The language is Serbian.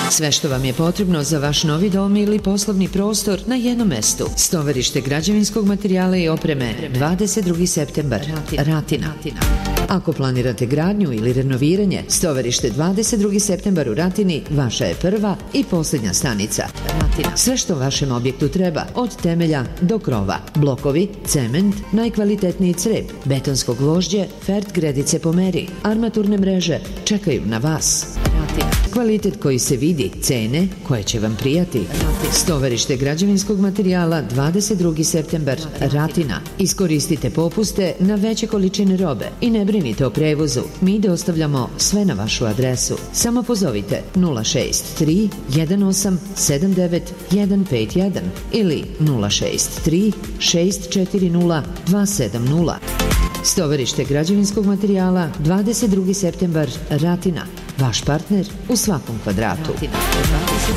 Sve što vam je potrebno za vaš novi dom ili poslovni prostor na jednom mestu. Stovarište građevinskog materijala i opreme, 22. septembar, Ratina. Ako planirate gradnju ili renoviranje, stovarište 22. septembar u Ratini vaša je prva i posljednja stanica. Ratina. Sve što vašem objektu treba, od temelja do krova. Blokovi, cement, najkvalitetniji crep, betonsko gvožđe, fert gredice po meri, armaturne mreže čekaju na vas. Kvalitet koji se vidi, cene koje će vam prijati. Stovarište građevinskog materijala, 22. septembar, Ratina. Iskoristite popuste na veće količine robe i ne brinite o prevozu. Mi dostavljamo sve na vašu adresu. Samo pozovite 063 18 79 151 ili 063 640 270. Stovarište građevinskog materijala, 22. septembar, Ratina. Vaš partner u svakom kvadratu.